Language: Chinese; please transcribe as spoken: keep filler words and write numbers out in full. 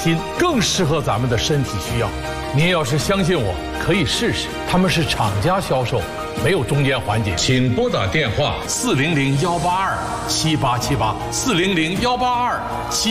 心，更适合咱们的身体需要。您要是相信我，可以试试。他们是厂家销售，没有中间环节。请拨打电话四零零幺八二七八七八四零零幺八二七。